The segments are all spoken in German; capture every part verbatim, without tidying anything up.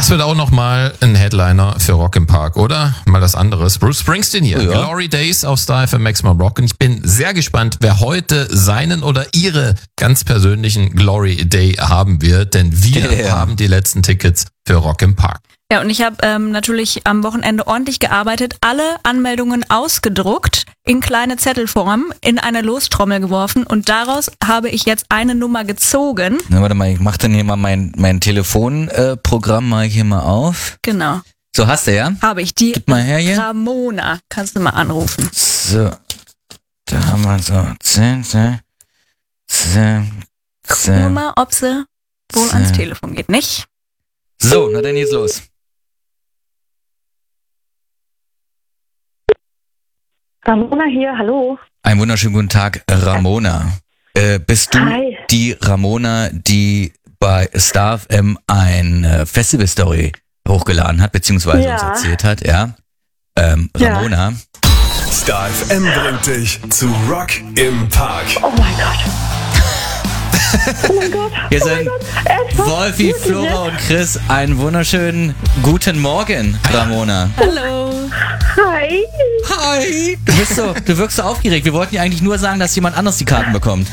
Das wird auch nochmal ein Headliner für Rock im Park, oder? Mal das anderes. Bruce Springsteen hier. Ja. Glory Days auf Star F M Maximum Rock. Und ich bin sehr gespannt, wer heute seinen oder ihre ganz persönlichen Glory Day haben wird. Denn wir yeah. haben die letzten Tickets für Rock im Park. Ja, und ich habe ähm, natürlich am Wochenende ordentlich gearbeitet, alle Anmeldungen ausgedruckt, in kleine Zettelform, in eine Lostrommel geworfen und daraus habe ich jetzt eine Nummer gezogen. Na, warte mal, ich mach dann hier mal mein, mein Telefonprogramm äh, mal hier mal auf. Genau. So, hast du ja? Habe ich. Die Gib mal her hier. Ramona, kannst du mal anrufen. So, da haben wir so zehn, zehn, zehn, Guck nur mal, ob sie wohl ans Telefon geht, nicht? So, na dann geht's los. Ramona hier, hallo. Einen wunderschönen guten Tag, Ramona. Äh, bist du Hi. die Ramona, die bei Star F M ein äh, Festival-Story hochgeladen hat, beziehungsweise ja. uns erzählt hat, ja? Ähm, Ramona. Ja. Star F M bringt dich zu Rock im Park. Oh mein Gott. Oh mein Gott. Hier oh sind Gott. Wolfi, Flora und Chris. Einen wunderschönen guten Morgen, Ramona. Hallo. Hi. Hi. Du bist so, du wirkst so aufgeregt. Wir wollten dir eigentlich nur sagen, dass jemand anders die Karten bekommt.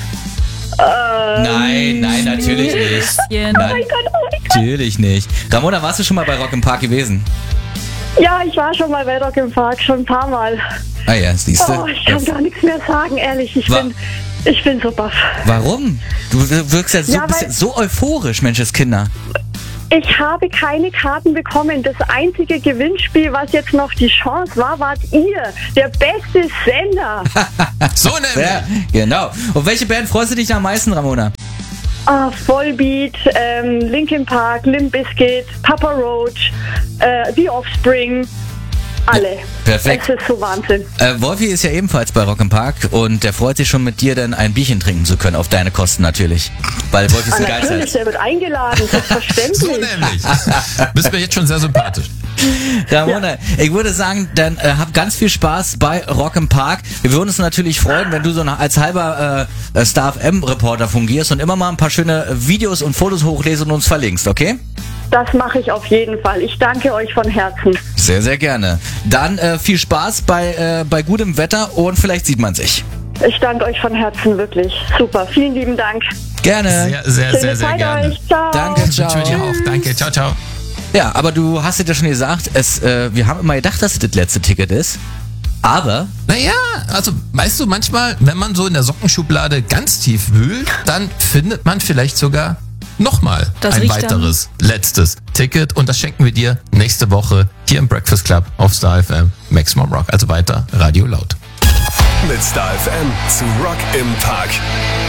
Ähm, nein, nein, natürlich nicht. Oh Nein, mein Gott, oh mein Gott. natürlich nicht. Ramona, warst du schon mal bei Rock im Park gewesen? Ja, ich war schon mal bei Rock im Park, schon ein paar Mal. Ah ja, siehst du. Oh, ich kann gar nichts mehr sagen, ehrlich. Ich Wa- bin, ich bin so baff. Warum? Du wirkst ja so, Ja, bist weil- ja so euphorisch, Menscheskinder. Ich habe keine Karten bekommen. Das einzige Gewinnspiel, was jetzt noch die Chance war, wart ihr. Der beste Sender. So nämlich. Ja, genau. Und welche Band freust du dich am meisten, Ramona? Ah, Vollbeat, ähm, Linkin Park, Limp Bizkit, Papa Roach, äh, The Offspring. Alle. Perfekt. Es ist so Wahnsinn. Äh, Wolfi ist ja ebenfalls bei Rock im Park und der freut sich schon, mit dir dann ein Bierchen trinken zu können, auf deine Kosten natürlich. Weil Wolfi ist Ah, ein natürlich, Geizhals. der wird eingeladen, selbstverständlich. So nämlich. Bist mir jetzt schon sehr sympathisch. Ramona, ja. ich würde sagen, dann äh, hab ganz viel Spaß bei Rock im Park. Wir würden uns natürlich freuen, wenn du so als halber äh, Star F M-Reporter fungierst und immer mal ein paar schöne Videos und Fotos hochlesen und uns verlinkst, okay? Das mache ich auf jeden Fall. Ich danke euch von Herzen. Sehr, sehr gerne. Dann äh, viel Spaß bei, äh, bei gutem Wetter und vielleicht sieht man sich. Ich danke euch von Herzen, wirklich. Super, vielen lieben Dank. Gerne. Sehr, sehr, Schöne sehr, sehr Zeit gerne. euch. Ciao. Danke, ciao. Wünsche dir auch. Danke, ciao, ciao. Ja, aber du hast es ja schon gesagt, es, äh, wir haben immer gedacht, dass es das letzte Ticket ist. Aber Naja, also weißt du, manchmal, wenn man so in der Sockenschublade ganz tief wühlt, dann findet man vielleicht sogar nochmal Das ein riecht weiteres, letztes Ticket. Und das schenken wir dir nächste Woche hier im Breakfast Club auf Star F M Maximum Rock. Also weiter Radio Laut. Mit Star F M zu Rock im Park.